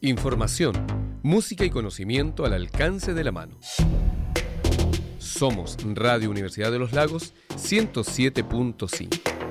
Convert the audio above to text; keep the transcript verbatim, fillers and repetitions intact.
Información, música y conocimiento al alcance de la mano. Somos Radio Universidad de los Lagos ciento siete punto cinco.